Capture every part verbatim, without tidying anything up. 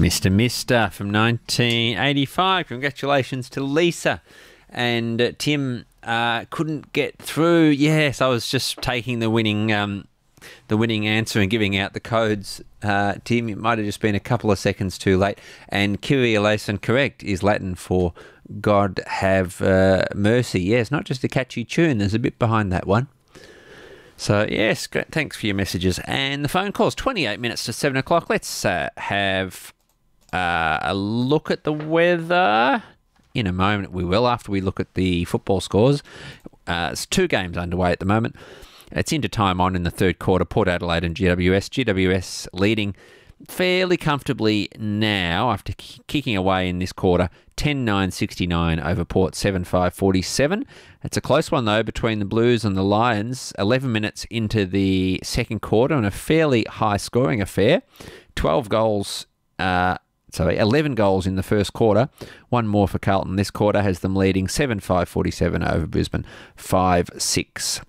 Mister Mister from nineteen eighty-five. Congratulations to Lisa. And uh, Tim uh, couldn't get through. Yes, I was just taking the winning um, the winning answer and giving out the codes. Uh, Tim, it might have just been a couple of seconds too late. And Kyrie eleison, correct, is Latin for God have uh, mercy. Yes, not just a catchy tune. There's a bit behind that one. So, yes, great. Thanks for your messages. And the phone calls, twenty-eight minutes to seven o'clock. Let's uh, have uh, a look at the weather. In a moment, we will, after we look at the football scores. Uh, it's two games underway at the moment. It's into time on in the third quarter. Port Adelaide and G W S. G W S leading fairly comfortably now after k- kicking away in this quarter. ten nine sixty-nine over Port, seven five forty-seven. It's a close one, though, between the Blues and the Lions. eleven minutes into the second quarter and a fairly high-scoring affair. twelve goals... Uh, Sorry, eleven goals in the first quarter. One more for Carlton this quarter has them leading seven five forty-seven over Brisbane, five six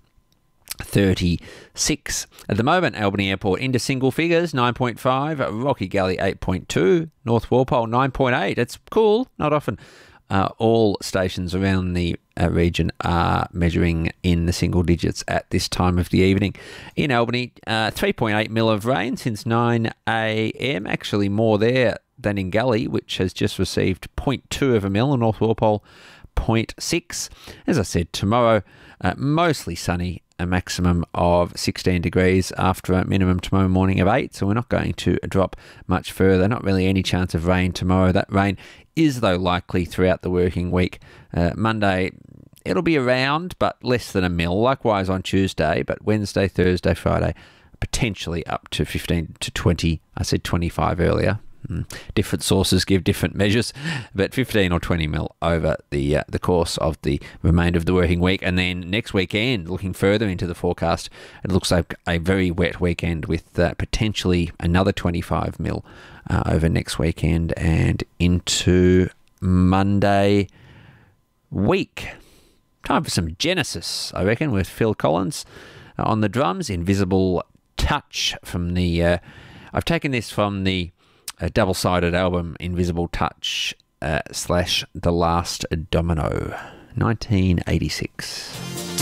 thirty-six. At the moment, Albany Airport into single figures, nine point five. Rocky Galley, eight point two. North Walpole, nine point eight. It's cool, not often. Uh, all stations around the uh, region are measuring in the single digits at this time of the evening. In Albany, uh, three point eight mil of rain since nine a.m. Actually more there than in Galley, which has just received zero point two of a mil, and North Walpole zero point six. As I said, tomorrow, uh, mostly sunny, a maximum of sixteen degrees after a minimum tomorrow morning of eight, so we're not going to drop much further. Not really any chance of rain tomorrow. That rain is, though, likely throughout the working week. Uh, Monday, it'll be around, but less than a mil. Likewise on Tuesday, but Wednesday, Thursday, Friday, potentially up to fifteen to twenty. I said twenty-five earlier. Different sources give different measures, but fifteen or twenty mil over the uh, the course of the remainder of the working week. And then next weekend, looking further into the forecast, it looks like a very wet weekend with uh, potentially another twenty-five mil uh, over next weekend and into Monday week. Time for some Genesis, I reckon, with Phil Collins uh, on the drums. Invisible Touch from the... Uh, I've taken this from the a double-sided album, Invisible Touch uh, slash The Last Domino, nineteen eighty-six.